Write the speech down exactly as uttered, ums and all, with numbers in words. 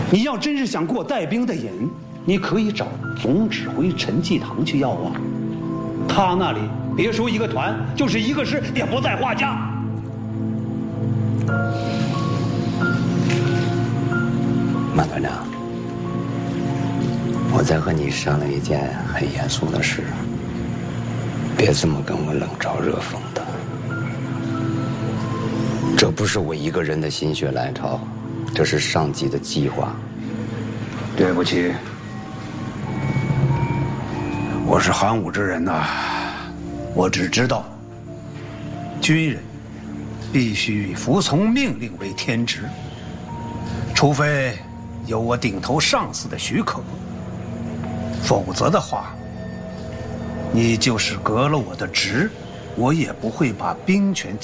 你要真是想过带兵的瘾，你可以找总指挥陈济棠去要啊。他那里别说一个团，就是一个师也不在话下。 马团长，我在和你商量一件很严肃的事，别这么跟我冷嘲热讽的。这不是我一个人的心血来潮，这是上级的计划。 对不起，我是韩武之人呐、啊，我只知道，军人必须以服从命令为天职，除非有我顶头上司的许可，否则的话，你就是革了我的职，我也不会把兵权